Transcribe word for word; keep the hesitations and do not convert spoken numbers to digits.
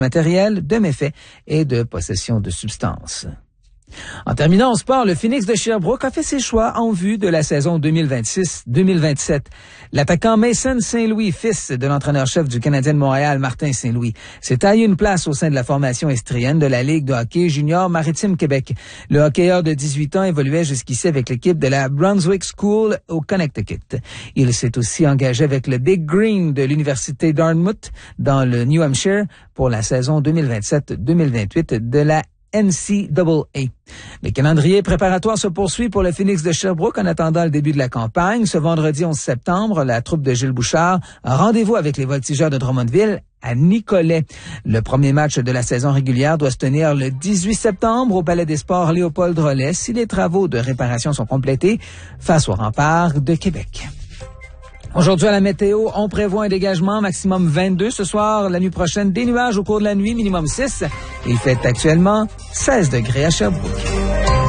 matériel, de méfaits et de possession de substances. En terminant en sport, le Phoenix de Sherbrooke a fait ses choix en vue de la saison deux mille vingt-six deux mille vingt-sept. L'attaquant Mason Saint-Louis, fils de l'entraîneur-chef du Canadien de Montréal, Martin Saint-Louis, s'est taillé une place au sein de la formation estrienne de la Ligue de hockey junior Maritime Québec. Le hockeyeur de dix-huit ans évoluait jusqu'ici avec l'équipe de la Brunswick School au Connecticut. Il s'est aussi engagé avec le Big Green de l'Université Dartmouth dans le New Hampshire pour la saison deux mille vingt-sept deux mille vingt-huit de la N C A A. Le calendrier préparatoire se poursuit pour le Phoenix de Sherbrooke en attendant le début de la campagne. Ce vendredi onze septembre, la troupe de Gilles Bouchard a rendez-vous avec les Voltigeurs de Drummondville à Nicolet. Le premier match de la saison régulière doit se tenir le dix-huit septembre au Palais des Sports Léopold Rollet si les travaux de réparation sont complétés face au Rempart de Québec. Aujourd'hui à la météo, on prévoit un dégagement maximum vingt-deux. Ce soir, la nuit prochaine, des nuages au cours de la nuit, minimum six. Il fait actuellement seize degrés à Sherbrooke.